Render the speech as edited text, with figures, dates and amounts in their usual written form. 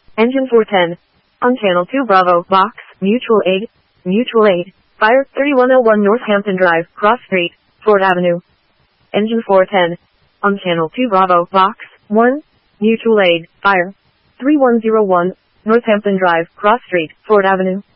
Engine 410. On Channel 2 Bravo, Box, Mutual Aid. Mutual Aid. Fire, 3101 Northampton Drive, Cross Street, Ford Avenue. Engine 410. On Channel 2 Bravo, Box, 1. Mutual Aid. Fire, 3101 Northampton Drive, Cross Street, Ford Avenue.